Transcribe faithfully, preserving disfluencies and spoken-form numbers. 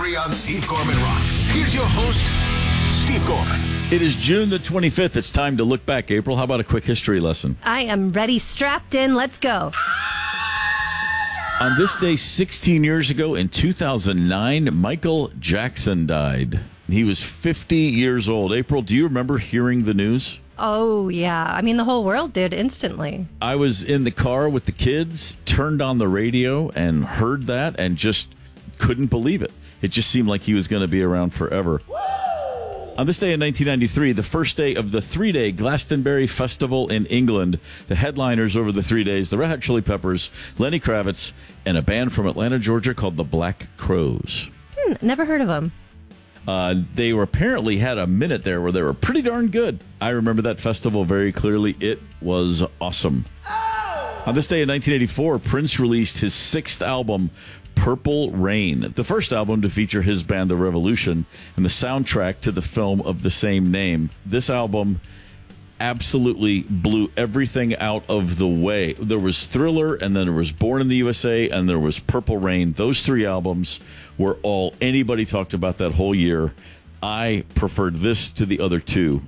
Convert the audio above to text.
History on Steve Gorman Rocks. Here's your host, Steve Gorman. It is June the twenty-fifth. It's time to look back. April, how about a quick history lesson? I am ready, strapped in. Let's go. On this day, sixteen years ago, in two thousand nine, Michael Jackson died. He was fifty years old. April, do you remember hearing the news? Oh, yeah. I mean, the whole world did instantly. I was in the car with the kids, turned on the radio, and heard that, and just couldn't believe it. It just seemed like he was going to be around forever. On this day in nineteen ninety-three, the first day of the three-day Glastonbury Festival in England, the headliners over the three days, the Red Hot Chili Peppers, Lenny Kravitz, and a band from Atlanta, Georgia called the Black Crowes. Hmm, never heard of them. Uh, they were apparently had a minute there where they were pretty darn good. I remember that festival very clearly. It was awesome. Oh! On this day in nineteen eighty-four, Prince released his sixth album, Purple Rain, the first album to feature his band, The Revolution, and the soundtrack to the film of the same name. This album absolutely blew everything out of the way. There was Thriller, and then there was Born in the U S A, and there was Purple Rain. Those three albums were all anybody talked about that whole year. I preferred this to the other two.